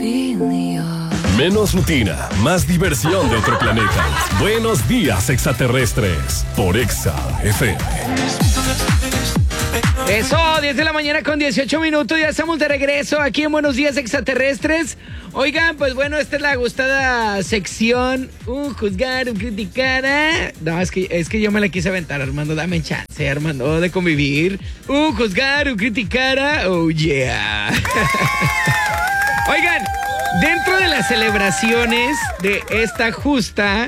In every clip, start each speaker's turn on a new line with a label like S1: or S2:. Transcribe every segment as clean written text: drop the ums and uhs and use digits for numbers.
S1: Menos rutina, más diversión de otro planeta. Buenos días, extraterrestres, por Exa FM.
S2: Eso, 10 de la mañana con 18 minutos, ya estamos de regreso aquí en Buenos Días Extraterrestres. Oigan, pues bueno, esta es la gustada sección, juzgar, criticar. No, es que yo me la quise aventar, Armando, dame chance, Armando, de convivir. Juzgar, criticar, oh yeah. Oigan, dentro de las celebraciones de esta justa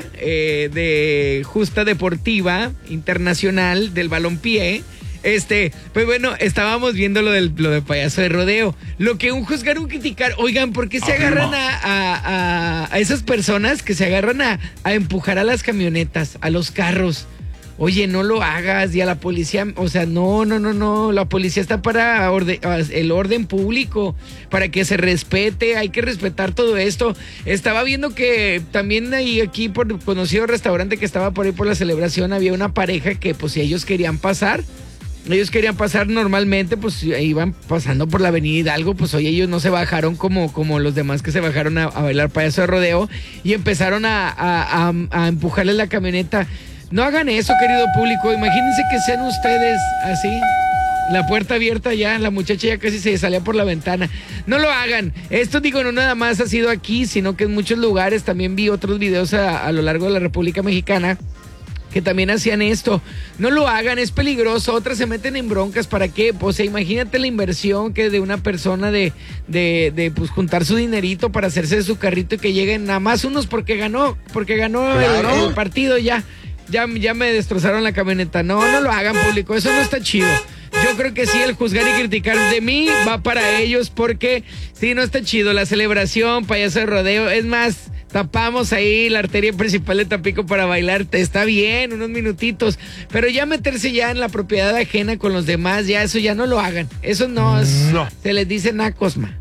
S2: deportiva internacional del balompié, pues bueno, estábamos viendo lo de payaso de rodeo. Lo que un juzgar, un criticar. Oigan, ¿por qué se agarran a esas personas que se agarran a empujar a las camionetas, a los carros? Oye, no lo hagas. Y a la policía, o sea, no. La policía está para el orden público, para que se respete. Hay que respetar todo esto. Estaba viendo que también aquí por el conocido restaurante que estaba por ahí por la celebración, había una pareja que pues si ellos querían pasar normalmente, pues iban pasando por la avenida Hidalgo, pues oye, ellos no se bajaron como los demás que se bajaron a bailar payaso de rodeo y empezaron a empujarles la camioneta. No hagan eso, querido público. Imagínense que sean ustedes así, la puerta abierta ya, la muchacha ya casi se salía por la ventana. No lo hagan. Esto, digo, no nada más ha sido aquí, sino que en muchos lugares. También vi otros videos a lo largo de la República Mexicana que también hacían esto. No lo hagan, es peligroso. Otras se meten en broncas. ¿Para qué? Pues imagínate la inversión que de una persona de pues juntar su dinerito para hacerse de su carrito y que lleguen nada más unos porque ganó claro. el partido. Ya me destrozaron la camioneta. No lo hagan, público, eso no está chido. Yo creo que sí, el juzgar y criticar de mí va para ellos, porque sí, no está chido. La celebración, payaso de rodeo, es más, tapamos ahí la arteria principal de Tampico para bailar, está bien, unos minutitos, pero ya meterse ya en la propiedad ajena con los demás, ya eso ya no lo hagan. Eso no. Se les dice nacosma.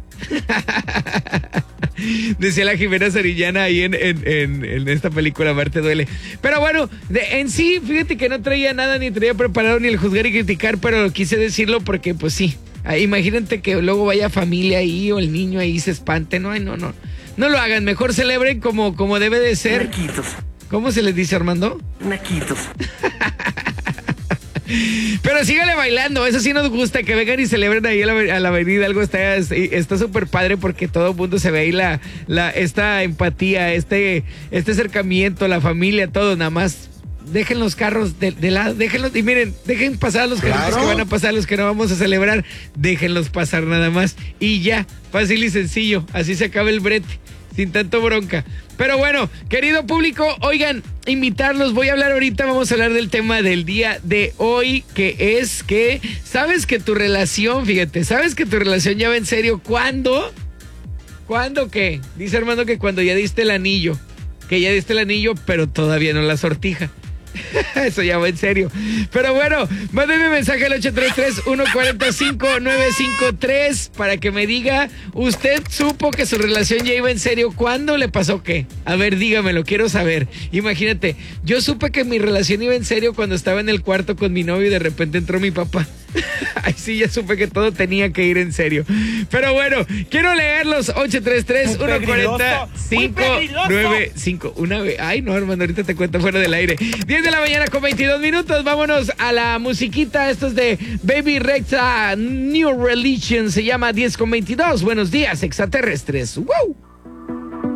S2: Decía la Jimena Sarillana ahí en esta película Marte Duele. Pero bueno, en sí, fíjate que no traía nada, ni traía preparado ni el juzgar y criticar, pero quise decirlo porque pues sí, imagínate que luego vaya familia ahí o el niño ahí se espante. No lo hagan, mejor celebren como debe de ser.
S3: Naquitos.
S2: ¿Cómo se les dice, Armando?
S3: Naquitos.
S2: Pero sígale bailando, eso sí nos gusta, que vengan y celebren ahí a la avenida. Algo está súper padre porque todo el mundo se ve ahí esta empatía, este acercamiento, la familia, todo. Nada más dejen los carros de lado, déjenlos, y miren, dejen pasar a los carritos que van a pasar, los que no vamos a celebrar, déjenlos pasar nada más y ya, fácil y sencillo, así se acaba el brete, sin tanto bronca. Pero bueno, querido público, oigan, invitarlos, voy a hablar ahorita, vamos a hablar del tema del día de hoy, que es que, ¿sabes que tu relación ya va en serio? ¿Cuándo? ¿Cuándo qué? Dice Armando que cuando ya diste el anillo, pero todavía no la sortija. Eso ya va en serio. Pero bueno, mándenme mensaje al 833-145-953 para que me diga, ¿usted supo que su relación ya iba en serio? ¿Cuándo le pasó qué? A ver, dígamelo, quiero saber. Imagínate, yo supe que mi relación iba en serio cuando estaba en el cuarto con mi novio y de repente entró mi papá. Ay, sí, ya supe que todo tenía que ir en serio. Pero bueno, quiero leerlos. 833-145-951. Ay, no, hermano, ahorita te cuento fuera del aire. 10 de la mañana con 22 minutos. Vámonos a la musiquita. Esto es de Baby Rexha, New Religion. Se llama 10 con 22. Buenos días, extraterrestres. ¡Wow!